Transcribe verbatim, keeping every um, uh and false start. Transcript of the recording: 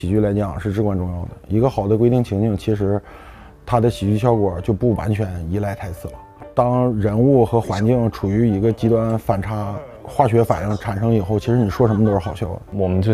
喜剧来讲是至关重要的。一个好的规定情境，其实它的喜剧效果就不完全依赖台词了。当人物和环境处于一个极端反差，化学反应产生以后，其实你说什么都是好笑的。 我们就